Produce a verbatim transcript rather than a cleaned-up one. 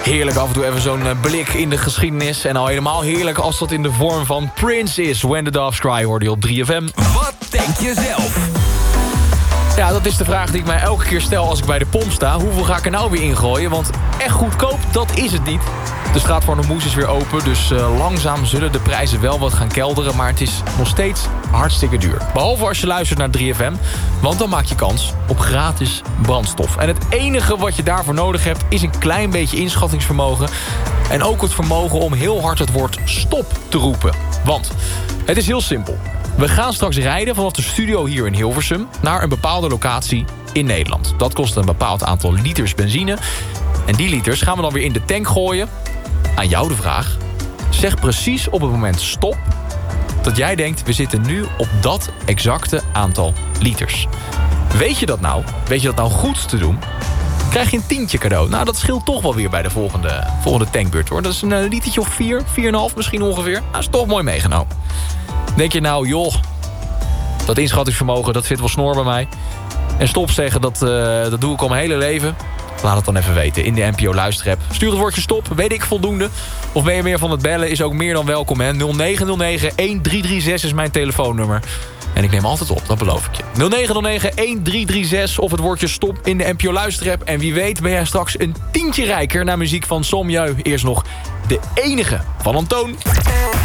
Heerlijk af en toe even zo'n blik in de geschiedenis. En al helemaal heerlijk als dat in de vorm van Prince is. When the Doves Cry hoorde je op drie F M. Wat denk je zelf? Ja, dat is de vraag die ik mij elke keer stel als ik bij de pomp sta. Hoeveel ga ik er nou weer ingooien? Want echt goedkoop, dat is het niet. De straat voor de Moes is weer open, dus uh, langzaam zullen de prijzen wel wat gaan kelderen. Maar het is nog steeds hartstikke duur. Behalve als je luistert naar drie F M, want dan maak je kans op gratis brandstof. En het enige wat je daarvoor nodig hebt is een klein beetje inschattingsvermogen. En ook het vermogen om heel hard het woord stop te roepen. Want het is heel simpel. We gaan straks rijden vanaf de studio hier in Hilversum naar een bepaalde locatie in Nederland. Dat kost een bepaald aantal liters benzine. En die liters gaan we dan weer in de tank gooien. Aan jou de vraag. Zeg precies op het moment stop dat jij denkt, we zitten nu op dat exacte aantal liters. Weet je dat nou? Weet je dat nou goed te doen? Krijg je een tientje cadeau. Nou, dat scheelt toch wel weer bij de volgende, volgende tankbeurt, hoor. Dat is een uh, litertje of vier, vier en een half misschien ongeveer. Nou, is toch mooi meegenomen. Denk je nou, joh, dat inschattingsvermogen, dat zit wel snor bij mij. En stop zeggen, dat, uh, dat doe ik al mijn hele leven. Laat het dan even weten in de N P O luisterapp. Stuur het woordje stop, weet ik voldoende. Of ben je meer van het bellen, is ook meer dan welkom. Hè? nul negen nul negen een drie drie zes is mijn telefoonnummer. En ik neem altijd op, dat beloof ik je. nul negen nul negen een drie drie zes of het woordje stop in de N P O luisterapp. En wie weet ben jij straks een tientje rijker naar muziek van Somjeu. Eerst nog de enige van Antoon.